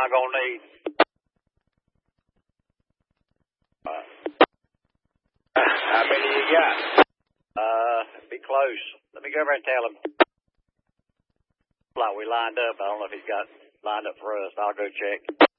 not gonna need. How many you got? Be close. Let me go over and tell him. Like we lined up. I don't know if he's got lined up for us. I'll go check.